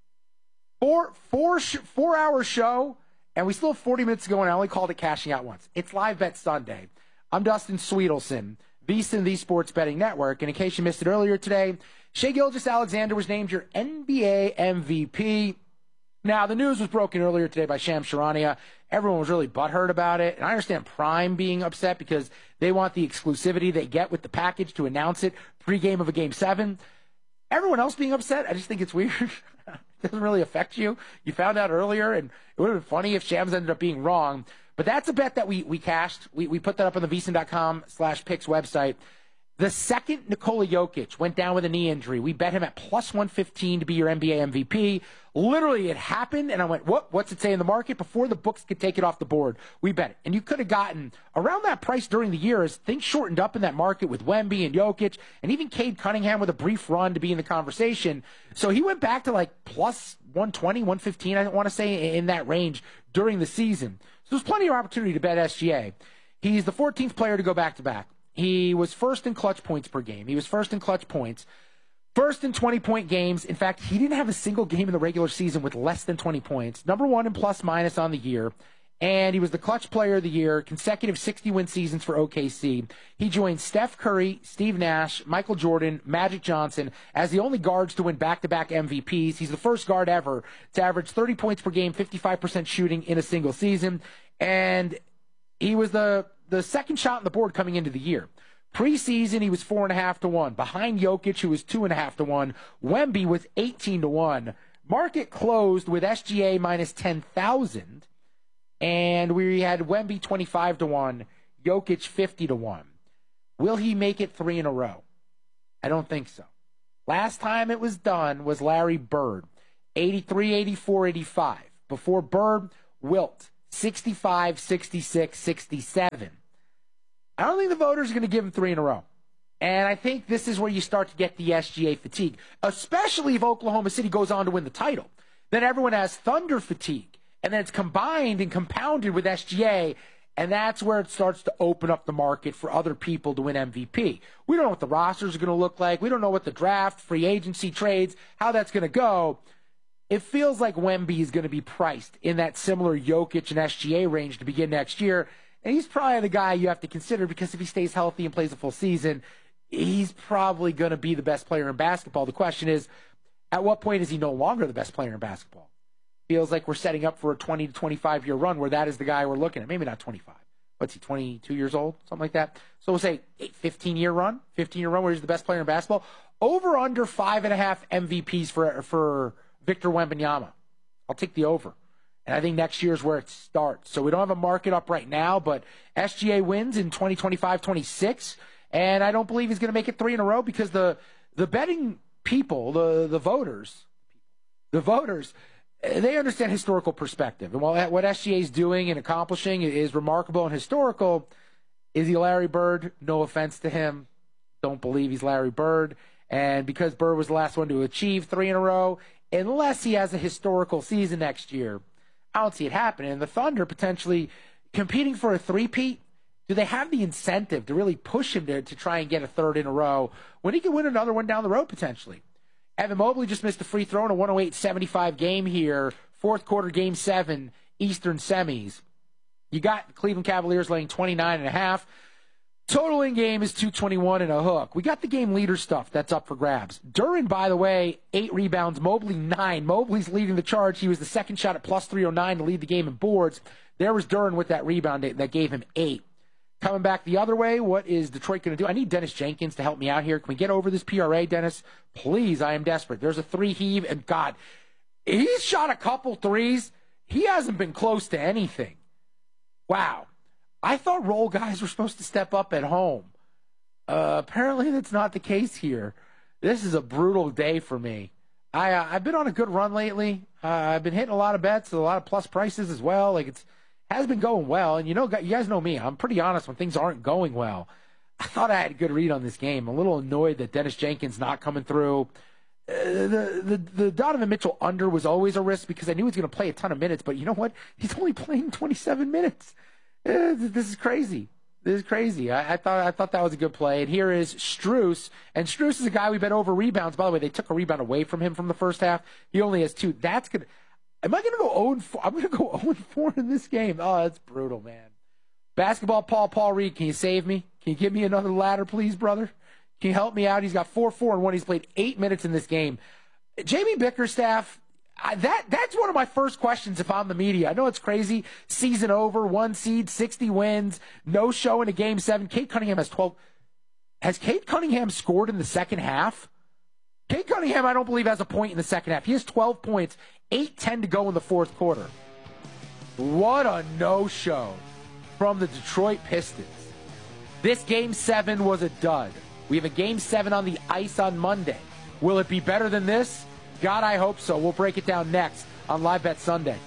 Four, four, sh- four-hour show, and we still have forty minutes to go, and I only called it cashing out once. It's Live Bet Sunday. I'm Dustin Sweetelson, VSiN, the Sports Betting Network. And in case you missed it earlier today, Shai Gilgeous-Alexander was named your N B A M V P. Now, the news was broken earlier today by Shams Charania. Everyone was really butthurt about it. And I understand Prime being upset because they want the exclusivity they get with the package to announce it pregame of a Game seven. Everyone else being upset, I just think it's weird. It doesn't really affect you. You found out earlier, and it would have been funny if Shams ended up being wrong. But that's a bet that we, we cashed. We, we put that up on the VSiN.com slash picks website. The second Nikola Jokic went down with a knee injury, we bet him at plus one fifteen to be your N B A M V P. Literally, it happened, and I went, what? What's it say in the market? Before the books could take it off the board, we bet it. And you could have gotten around that price during the year as things shortened up in that market with Wemby and Jokic, and even Cade Cunningham with a brief run to be in the conversation. So he went back to like plus one twenty, one fifteen, I want to say, in that range during the season. So there's plenty of opportunity to bet S G A. He's the fourteenth player to go back-to-back. He was first in clutch points per game. He was first in clutch points. First in twenty-point games. In fact, he didn't have a single game in the regular season with less than twenty points. Number one in plus-minus on the year. And he was the clutch player of the year, consecutive sixty-win seasons for O K C. He joined Steph Curry, Steve Nash, Michael Jordan, Magic Johnson as the only guards to win back-to-back M V Ps. He's the first guard ever to average thirty points per game, fifty-five percent shooting in a single season. And he was the, the second shot on the board coming into the year. Preseason, he was four and a half to one. Behind Jokic, who was two and a half to one. Wemby was eighteen to one. Market closed with S G A minus ten thousand, and we had Wemby twenty-five to one, Jokic fifty to one. Will he make it three in a row? I don't think so. Last time it was done was Larry Bird, eighty-three, eighty-four, eighty-five. Before Bird, Wilt, sixty-five, sixty-six, sixty-seven. I don't think the voters are going to give him three in a row. And I think this is where you start to get the S G A fatigue, especially if Oklahoma City goes on to win the title. Then everyone has Thunder fatigue, and then it's combined and compounded with S G A, and that's where it starts to open up the market for other people to win M V P. We don't know what the rosters are going to look like. We don't know what the draft, free agency trades, how that's going to go. It feels like Wemby is going to be priced in that similar Jokic and S G A range to begin next year, and he's probably the guy you have to consider because if he stays healthy and plays a full season, he's probably going to be the best player in basketball. The question is, at what point is he no longer the best player in basketball? Feels like we're setting up for a twenty to twenty-five year run where that is the guy we're looking at. Maybe not twenty-five. What's he, twenty-two years old? Something like that. So we'll say fifteen year run, fifteen year run where he's the best player in basketball. Over under five and a half M V Ps for, for Victor Wembanyama. I'll take the over. And I think next year is where it starts. So we don't have a market up right now, but S G A wins in twenty twenty-five twenty-six. And I don't believe he's going to make it three in a row because the the betting people, the the voters, the voters, they understand historical perspective. And while what S G A is doing and accomplishing is remarkable and historical, is he Larry Bird? No offense to him. Don't believe he's Larry Bird. And because Bird was the last one to achieve three in a row, unless he has a historical season next year, I don't see it happening. And the Thunder potentially competing for a three-peat, do they have the incentive to really push him to, to try and get a third in a row when he can win another one down the road potentially? Evan Mobley just missed a free throw in a one oh eight seventy-five game here, fourth quarter game seven, Eastern semis. You got the Cleveland Cavaliers laying twenty-nine and a half. Total in game is two twenty-one and a hook. We got the game leader stuff that's up for grabs. Duren, by the way, eight rebounds, Mobley nine. Mobley's leading the charge. He was the second shot at plus three oh nine to lead the game in boards. There was Duren with that rebound that gave him eight. Coming back the other way, what is Detroit going to do? I need Dennis Jenkins to help me out here. Can we get over this P R A, Dennis? Please, I am desperate. There's a three heave, and God, he's shot a couple threes. He hasn't been close to anything. Wow. I thought role guys were supposed to step up at home. Uh, apparently that's not the case here. This is a brutal day for me. I, uh, I've been on a good run lately. Uh, I've been hitting a lot of bets, a lot of plus prices as well. Like it's has been going well, and you know, you guys know me. I'm pretty honest when things aren't going well. I thought I had a good read on this game. I'm a little annoyed that Dennis Jenkins not coming through. Uh, the, the the Donovan Mitchell under was always a risk because I knew he was going to play a ton of minutes, but you know what? He's only playing twenty-seven minutes. Uh, this is crazy. This is crazy. I, I thought I thought that was a good play. And here is Strus, and Strus is a guy we bet over rebounds. By the way, they took a rebound away from him from the first half. He only has two. That's good. Am I going to go oh and four? I'm going to go oh and four in this game. Oh, that's brutal, man. Basketball, Paul, Paul Reed, can you save me? Can you give me another ladder, please, brother? Can you help me out? He's got four, four, and one. He's played eight minutes in this game. Jamie Bickerstaff, I, that that's one of my first questions if I'm the media. I know it's crazy. Season over, one seed, sixty wins, no show in a game seven. Kate Cunningham has twelve. Has Kate Cunningham scored in the second half? Kate Cunningham, I don't believe, has a point in the second half. He has twelve points, eight ten to go in the fourth quarter. What a no-show from the Detroit Pistons. This game seven was a dud. We have a game seven on the ice on Monday. Will it be better than this? God, I hope so. We'll break it down next on Live Bet Sunday.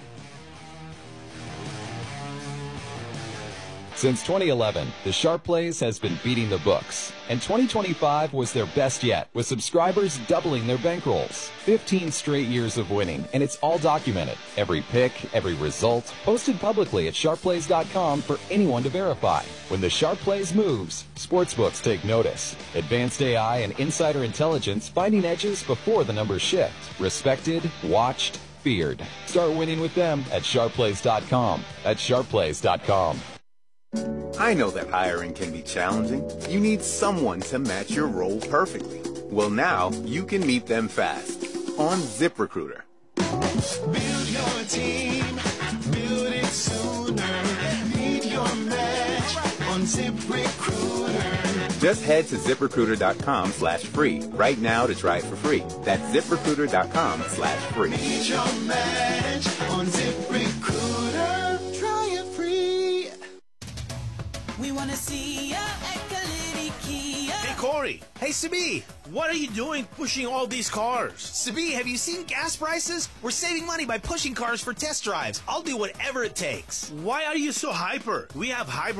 Since twenty eleven, the Sharp Plays has been beating the books, and twenty twenty-five was their best yet, with subscribers doubling their bankrolls. fifteen straight years of winning, and it's all documented. Every pick, every result, posted publicly at sharp plays dot com for anyone to verify. When the Sharp Plays moves, sportsbooks take notice. Advanced A I and insider intelligence finding edges before the numbers shift. Respected, watched, feared. Start winning with them at sharp plays dot com. That's sharp plays dot com. I know that hiring can be challenging. You need someone to match your role perfectly. Well, now you can meet them fast on ZipRecruiter. Build your team, build it sooner. Meet your match on on ZipRecruiter. Just head to ZipRecruiter.com slash free right now to try it for free. That's ZipRecruiter.com slash free. Meet your match on ZipRecruiter. Try it free. We want to see ya at Kalidi Kia. Hey, Corey. Hey, Sabi. What are you doing pushing all these cars? Sabi, have you seen gas prices? We're saving money by pushing cars for test drives. I'll do whatever it takes. Why are you so hyper? We have hybrid